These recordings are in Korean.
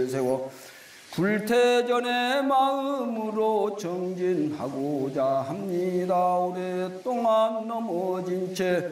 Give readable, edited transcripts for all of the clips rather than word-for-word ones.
내세워 불태전의 마음으로 정진하고자 합니다. 오랫동안 넘어진 채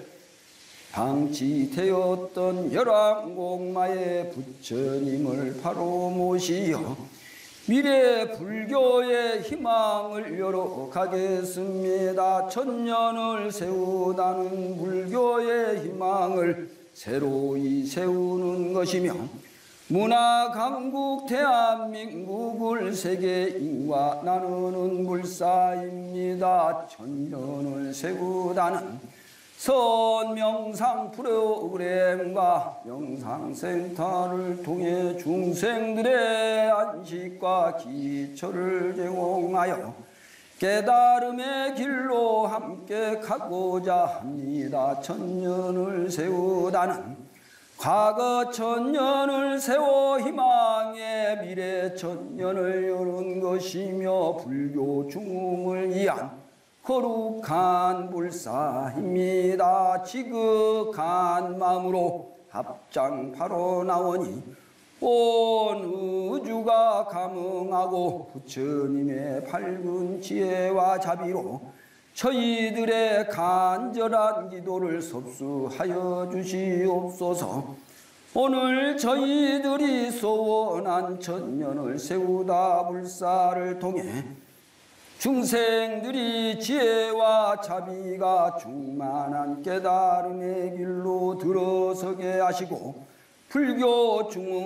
방치되었던 열왕공마의 부처님을 바로 모시어 미래 불교의 희망을 열어가겠습니다. 천년을 세우다는 불교의 희망을 새로이 세우는 것이며 문화 강국 대한민국을 세계인과 나누는 불사입니다. 천년을 세우다는 선명상 프로그램과 명상센터를 통해 중생들의 안식과 기초를 제공하여 깨달음의 길로 함께 가고자 합니다. 천년을 세우다는 과거 천년을 세워 희망의 미래 천년을 여는 것이며 불교 중흥을 위한 거룩한 불사입니다. 지극한 마음으로 합장파로 나오니 온 우주가 감응하고 부처님의 밝은 지혜와 자비로 저희들의 간절한 기도를 섭수하여 주시옵소서. 오늘 저희들이 소원한 천년을 세우다 불사를 통해 중생들이 지혜와 자비가 충만한 깨달음의 길로 들어서게 하시고 불교 중흥